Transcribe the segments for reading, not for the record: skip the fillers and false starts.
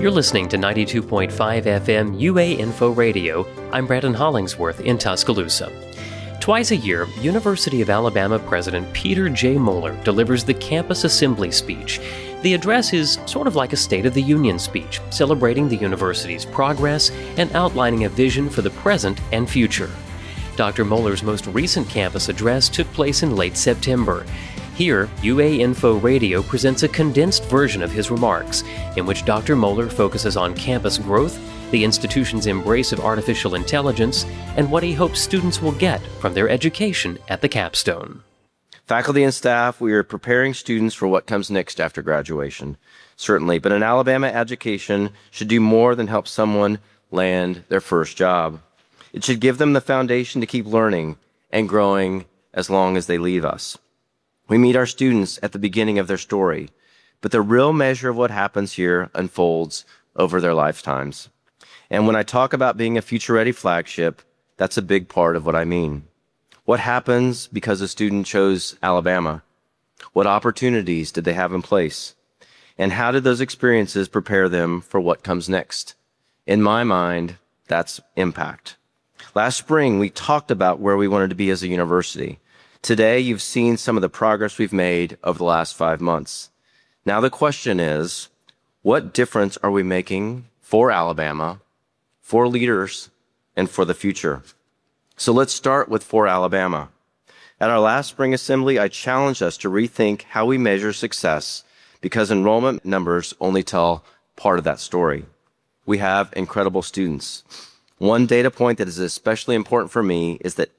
You're listening to 92.5 FM UA Info Radio. I'm Brandon Hollingsworth in Tuscaloosa. Twice a year, University of Alabama President Peter J. Moeller delivers the campus assembly speech. The address is sort of like a State of the Union speech, celebrating the university's progress and outlining a vision for the present and future. Dr. Moeller's most recent campus address took place in late September. Here, UA Info Radio presents a condensed version of his remarks, in which Dr. Moeller focuses on campus growth, the institution's embrace of artificial intelligence, and what he hopes students will get from their education at the capstone. Faculty and staff, we are preparing students for what comes next after graduation, certainly, but an Alabama education should do more than help someone land their first job. It should give them the foundation to keep learning and growing as long as they leave us. We meet our students at the beginning of their story, but the real measure of what happens here unfolds over their lifetimes. And when I talk about being a future-ready flagship, that's a big part of what I mean. What happens because a student chose Alabama? What opportunities did they have in place? And how did those experiences prepare them for what comes next? In my mind, that's impact. Last spring, we talked about where we wanted to be as a university. Today, you've seen some of the progress we've made over the last 5 months. Now the question is, what difference are we making for Alabama, for leaders, and for the future? So let's start with for Alabama. At our last spring assembly, I challenged us to rethink how we measure success because enrollment numbers only tell part of that story. We have incredible students. One data point that is especially important for me is that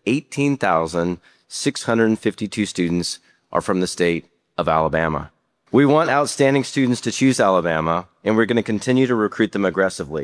18,652 students are from the state of Alabama. We want outstanding students to choose Alabama, and we're going to continue to recruit them aggressively.